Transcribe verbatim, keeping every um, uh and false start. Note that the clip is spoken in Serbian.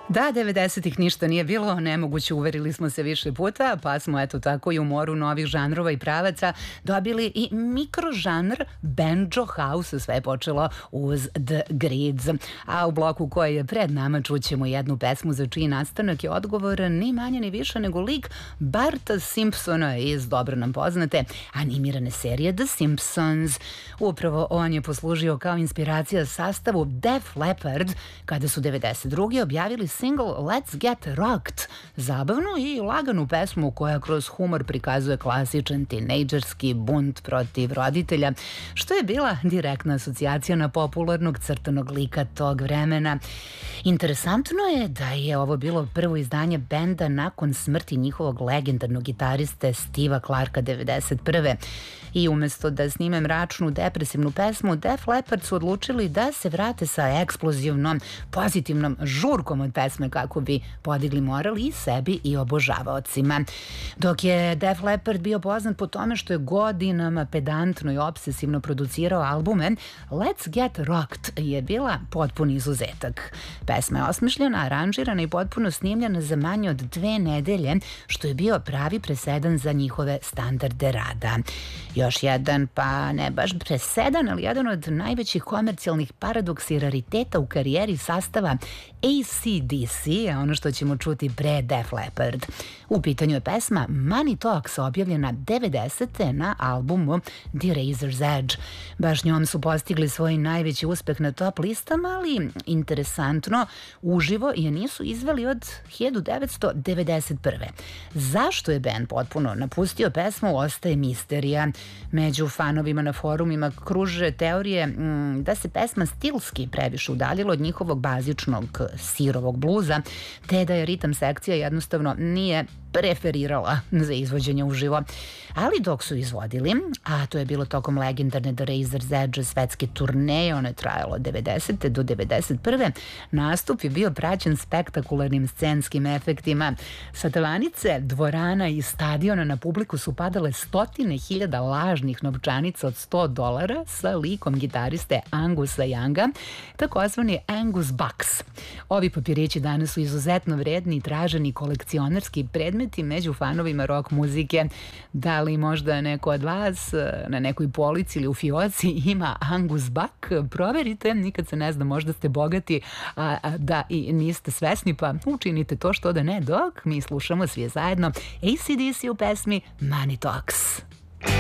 Da, devedesetih ništa nije bilo nemoguće, uverili smo se više puta, pa smo eto tako i u moru novih žanrova i pravaca dobili i mikrožanr banjo house. Sve je počelo uz The Grids. A u bloku koji je pred nama čućemo jednu pesmu za čiji nastanak je odgovoran ni manje ni više nego lik Barta Simpsona iz dobro nam poznate animirane serije The Simpsons. Upravo on je poslužio kao inspiracija sastavu Def Leppard kada su devedeset druge objavili single Let's Get Rocked, zabavnu i laganu pesmu koja kroz humor prikazuje klasičan tinejdžerski bunt protiv roditelja, što je bila direktna asocijacija na popularnog crtanog lika tog vremena. Interesantno je da je ovo bilo prvo izdanje benda nakon smrti njihovog legendarnog gitariste Steva Clarka devedeset prve. I umesto da snime mračnu, depresivnu pesmu, Def Leppard su odlučili da se vrate sa eksplozivnom, pozitivnom žurkom od pesme kako bi podigli moral i sebi i obožavaocima. Dok je Def Leppard bio poznat po tome što je godinama pedantno i obsesivno producirao albume, Let's Get Rocked je bila potpuni izuzetak. Pesma je osmišljena, aranžirana i potpuno snimljena za manje od dve nedelje, što je bio pravi presedan za njihove standarde rada. Još jedan, pa ne baš presedan, ali jedan od najvećih komercijalnih paradoks i rariteta u karijeri sastava A C D C, ono što ćemo čuti pre Def Leppard. U pitanju je pesma Money Talks, objavljena devedesete na albumu The Razor's Edge. Baš njom su postigli svoj najveći uspeh na top listama, ali interesantno, uživo je nisu izveli od hiljadu devetsto devedeset prve. Zašto je band potpuno napustio pesmu ostaje misterija. Među fanovima na forumima kruže teorije mm, da se pesma stilski previše udaljila od njihovog bazičnog sirovog bluza, te da je ritam sekcija jednostavno nije preferirala za izvođenje uživo. Ali dok su izvodili, a to je bilo tokom legendarne The Razor's Edge svetske turneje, ono je trajalo od devedesete do devedeset prve, nastup je bio praćen spektakularnim scenskim efektima. Sa tavanice, dvorana i stadiona na publiku su padale stotine hiljada lažnih novčanica od sto dolara sa likom gitariste Angusa Younga, takozvani Angus Bucks. Ovi papirići danas su izuzetno vredni i traženi kolekcionarski predmeti među fanovima rock muzike. Da li možda neko od vas na nekoj polici ili u fioci ima Angus Buck? Proverite, nikad se ne zna, možda ste bogati, a, a da i niste svesni, pa učinite to što da ne, dok mi slušamo svi zajedno A C D C u pesmi Money Talks.